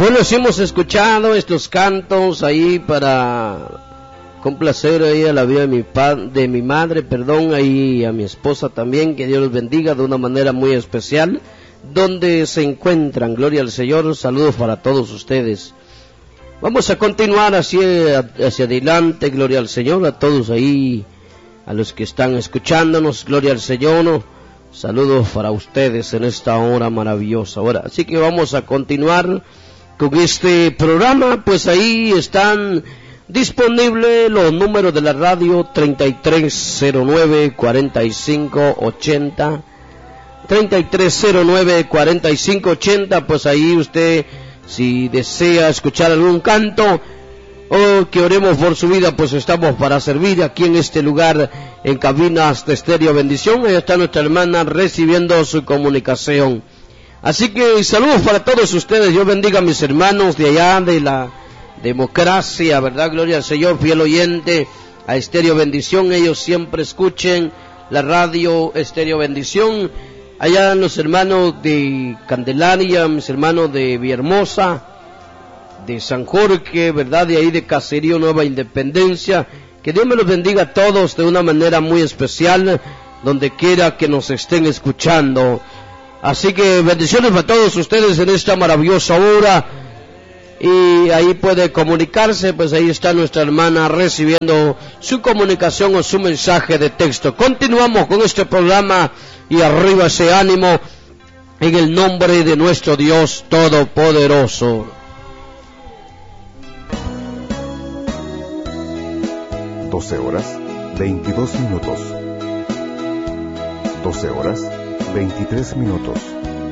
Bueno, sí hemos escuchado estos cantos ahí para complacer ahí a la vida de mi madre, ahí a mi esposa también, que Dios los bendiga de una manera muy especial, donde se encuentran, gloria al Señor, saludos para todos ustedes. Vamos a continuar hacia adelante, gloria al Señor, a todos ahí, a los que están escuchándonos, gloria al Señor, saludos para ustedes en esta hora maravillosa. Ahora, así que vamos a continuar con este programa. Pues ahí están disponibles los números de la radio: 3309-4580, 3309-4580. Pues ahí usted, si desea escuchar algún canto o que oremos por su vida, pues estamos para servir aquí en este lugar, en cabinas de Estéreo Bendición. Ahí está nuestra hermana recibiendo su comunicación. Así que saludos para todos ustedes. Dios bendiga a mis hermanos de allá de la democracia, ¿verdad? Gloria al Señor, fiel oyente a Estéreo Bendición. Ellos siempre escuchen la radio Estéreo Bendición. Allá los hermanos de Candelaria, mis hermanos de Villahermosa, de San Jorge, ¿verdad? De ahí de Caserío Nueva Independencia. Que Dios me los bendiga a todos de una manera muy especial, donde quiera que nos estén escuchando. Así que bendiciones para todos ustedes en esta maravillosa hora. Y ahí puede comunicarse, pues ahí está nuestra hermana recibiendo su comunicación o su mensaje de texto. Continuamos con este programa y arriba ese ánimo en el nombre de nuestro Dios Todopoderoso. 12 horas, 22 minutos. 12 horas, 23 minutos.